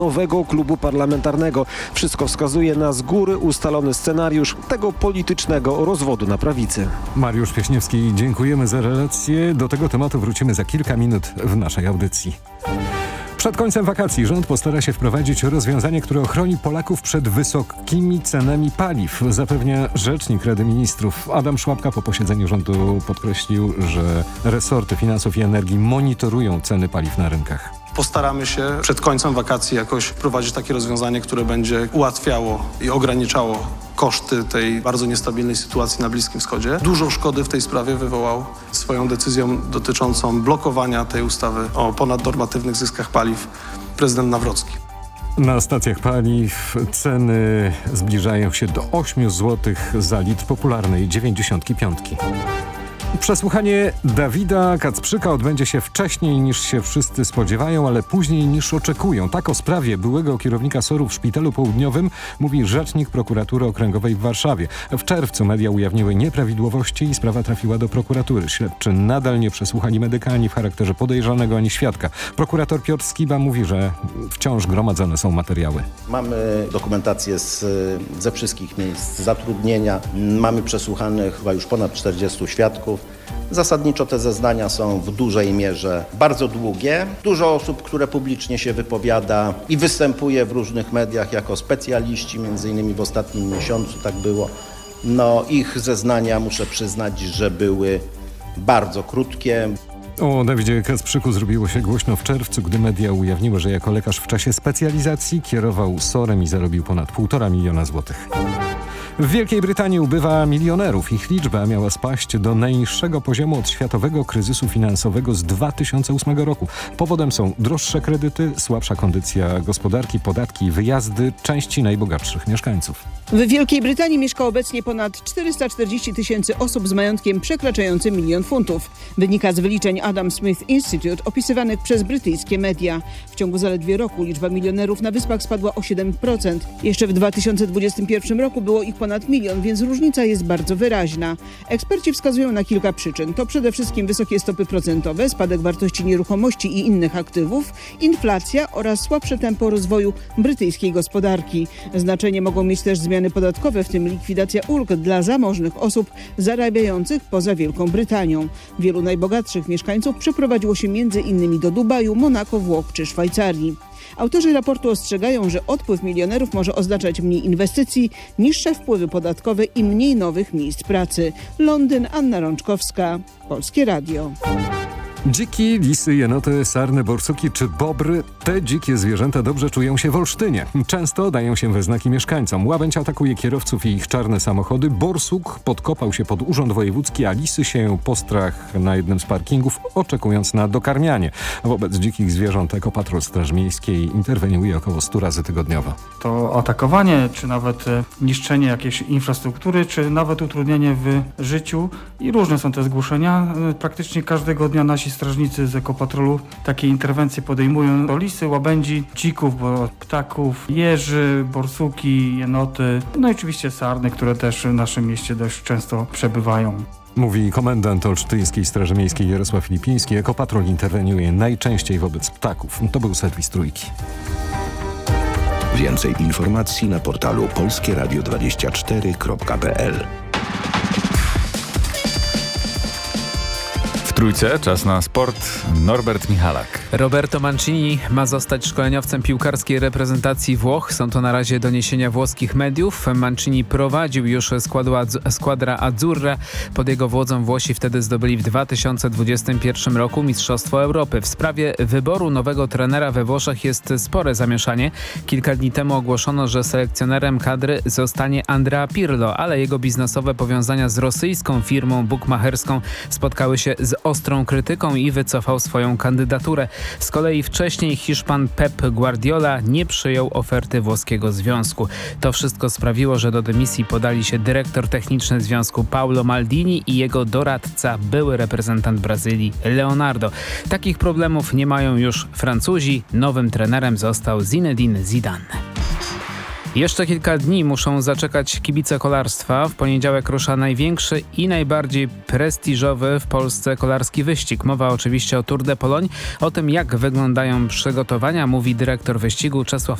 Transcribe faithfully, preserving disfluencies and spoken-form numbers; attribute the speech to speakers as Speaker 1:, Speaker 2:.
Speaker 1: nowego klubu parlamentarnego. Wszystko wskazuje na z góry ustalony scenariusz tego politycznego rozwodu na prawicy.
Speaker 2: Mariusz Pieśniewski, dziękujemy za relację. Do tego tematu wrócimy za kilka minut w naszej audycji. Przed końcem wakacji rząd postara się wprowadzić rozwiązanie, które ochroni Polaków przed wysokimi cenami paliw, zapewnia rzecznik Rady Ministrów. Adam Szłapka po posiedzeniu rządu podkreślił, że resorty finansów i energii monitorują ceny paliw na rynkach.
Speaker 3: Postaramy się przed końcem wakacji jakoś wprowadzić takie rozwiązanie, które będzie ułatwiało i ograniczało koszty tej bardzo niestabilnej sytuacji na Bliskim Wschodzie. Dużo szkody w tej sprawie wywołał swoją decyzją dotyczącą blokowania tej ustawy o ponadnormatywnych zyskach paliw prezydent Nawrocki.
Speaker 2: Na stacjach paliw ceny zbliżają się do ośmiu złotych za litr popularnej dziewięćdziesiątki piątki. Przesłuchanie Dawida Kacprzyka odbędzie się wcześniej niż się wszyscy spodziewają, ale później niż oczekują. Tak o sprawie byłego kierownika S O R-u w Szpitalu Południowym mówi rzecznik Prokuratury Okręgowej w Warszawie. W czerwcu media ujawniły nieprawidłowości i sprawa trafiła do prokuratury. Śledczy nadal nie przesłuchali medyka ani w charakterze podejrzanego, ani świadka. Prokurator Piotr Skiba mówi, że wciąż gromadzone są materiały.
Speaker 4: Mamy dokumentację z, ze wszystkich miejsc zatrudnienia. Mamy przesłuchanych chyba już ponad czterdziestu świadków. Zasadniczo te zeznania są w dużej mierze bardzo długie. Dużo osób, które publicznie się wypowiada i występuje w różnych mediach jako specjaliści, między innymi w ostatnim miesiącu tak było. No ich zeznania, muszę przyznać, że były bardzo krótkie.
Speaker 2: O Dawidzie Kacprzyku zrobiło się głośno w czerwcu, gdy media ujawniły, że jako lekarz w czasie specjalizacji kierował S O R-em i zarobił ponad półtora miliona złotych. W Wielkiej Brytanii ubywa milionerów. Ich liczba miała spaść do najniższego poziomu od światowego kryzysu finansowego z dwa tysiące ósmego roku. Powodem są droższe kredyty, słabsza kondycja gospodarki, podatki i wyjazdy części najbogatszych mieszkańców.
Speaker 5: W Wielkiej Brytanii mieszka obecnie ponad czterysta czterdzieści tysięcy osób z majątkiem przekraczającym milion funtów. Wynika z wyliczeń Adam Smith Institute opisywanych przez brytyjskie media. W ciągu zaledwie roku liczba milionerów na Wyspach spadła o siedem procent. Jeszcze w dwa tysiące dwudziestym pierwszym roku było ich ponad milion, więc różnica jest bardzo wyraźna. Eksperci wskazują na kilka przyczyn. To przede wszystkim wysokie stopy procentowe, spadek wartości nieruchomości i innych aktywów, inflacja oraz słabsze tempo rozwoju brytyjskiej gospodarki. Znaczenie mogą mieć też zmiany podatkowe, w tym likwidacja ulg dla zamożnych osób zarabiających poza Wielką Brytanią. Wielu najbogatszych mieszkańców przeprowadziło się między innymi do Dubaju, Monako, Włoch czy Szwajcarii. Autorzy raportu ostrzegają, że odpływ milionerów może oznaczać mniej inwestycji, niższe wpływy podatkowe i mniej nowych miejsc pracy. Londyn, Anna Rączkowska, Polskie Radio.
Speaker 2: Dziki, lisy, jenoty, sarny, borsuki czy bobry, te dzikie zwierzęta dobrze czują się w Olsztynie. Często dają się we znaki mieszkańcom. Łabędź atakuje kierowców i ich czarne samochody. Borsuk podkopał się pod Urząd Wojewódzki, a lisy sieją postrach na jednym z parkingów, oczekując na dokarmianie. Wobec dzikich zwierząt Ekopatrol Straży Miejskiej interweniuje około stu razy tygodniowo.
Speaker 6: To atakowanie, czy nawet niszczenie jakiejś infrastruktury, czy nawet utrudnienie w życiu i różne są te zgłoszenia. Praktycznie każdego dnia nasi strażnicy z Ekopatrolu takie interwencje podejmują. To lisy, łabędzi, dzików, bo ptaków, jeży, borsuki, jenoty, no i oczywiście sarny, które też w naszym mieście dość często przebywają.
Speaker 2: Mówi komendant Olsztyńskiej Straży Miejskiej Jarosław Filipiński. Ekopatrol interweniuje najczęściej wobec ptaków. To był serwis Trójki.
Speaker 7: Więcej informacji na portalu polskie radio dwadzieścia cztery kropka p l.
Speaker 8: W Trójce czas na sport. Norbert Michalak.
Speaker 9: Roberto Mancini ma zostać szkoleniowcem piłkarskiej reprezentacji Włoch. Są to na razie doniesienia włoskich mediów. Mancini prowadził już Squadra Azzurra. Pod jego wodzą Włosi wtedy zdobyli w dwa tysiące dwudziestym pierwszym roku Mistrzostwo Europy. W sprawie wyboru nowego trenera we Włoszech jest spore zamieszanie. Kilka dni temu ogłoszono, że selekcjonerem kadry zostanie Andrea Pirlo, ale jego biznesowe powiązania z rosyjską firmą bukmacherską spotkały się z ostrą krytyką i wycofał swoją kandydaturę. Z kolei wcześniej Hiszpan Pep Guardiola nie przyjął oferty włoskiego związku. To wszystko sprawiło, że do dymisji podali się dyrektor techniczny związku Paolo Maldini i jego doradca, były reprezentant Brazylii Leonardo. Takich problemów nie mają już Francuzi. Nowym trenerem został Zinedine Zidane. Jeszcze kilka dni muszą zaczekać kibice kolarstwa. W poniedziałek rusza największy i najbardziej prestiżowy w Polsce kolarski wyścig. Mowa oczywiście o Tour de Pologne. O tym, jak wyglądają przygotowania, mówi dyrektor wyścigu Czesław